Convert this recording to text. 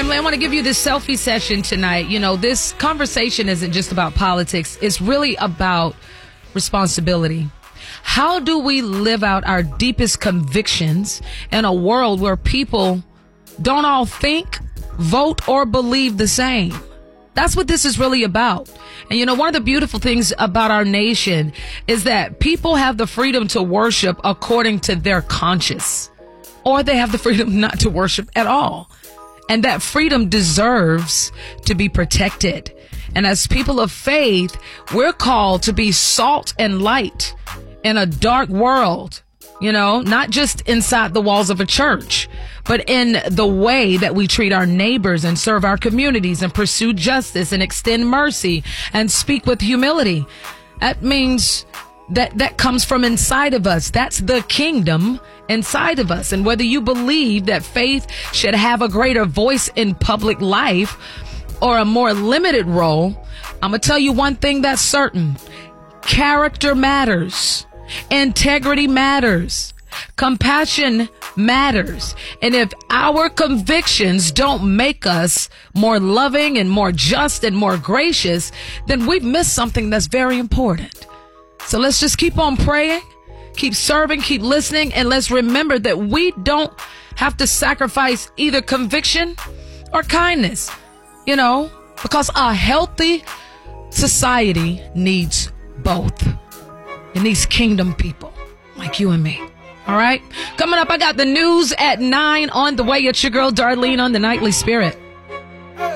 family. I want to give you this selfie session tonight. You know, this conversation isn't just about politics. It's really about responsibility. How do we live out our deepest convictions in a world where people don't all think, vote, or believe the same? That's what this is really about. And you know, one of the beautiful things about our nation is that people have the freedom to worship according to their conscience, or they have the freedom not to worship at all. And that freedom deserves to be protected. And as people of faith, we're called to be salt and light in a dark world, you know, not just inside the walls of a church, but in the way that we treat our neighbors and serve our communities and pursue justice and extend mercy and speak with humility. That means that comes from inside of us. That's the kingdom inside of us. And whether you believe that faith should have a greater voice in public life or a more limited role, I'm going to tell you one thing that's certain. Character matters. Integrity matters. Compassion matters. And if our convictions don't make us more loving and more just and more gracious, then we've missed something that's very important. So let's just keep on praying, keep serving, keep listening, and let's remember that we don't have to sacrifice either conviction or kindness, you know, because a healthy society needs both. It needs kingdom people like you and me. All right. Coming up, I got the news at 9 on the way. It's your girl, Darlene, on the Nightly Spirit.